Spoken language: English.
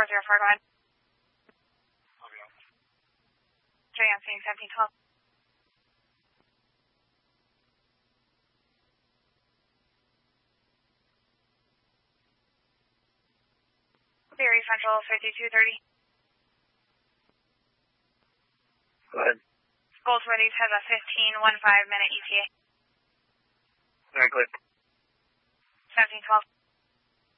404, go ahead. JMC 1712. Berry Central 5230. Go ahead. Gold's Ready has a 15-15 minute ETA. Very clear. 1712.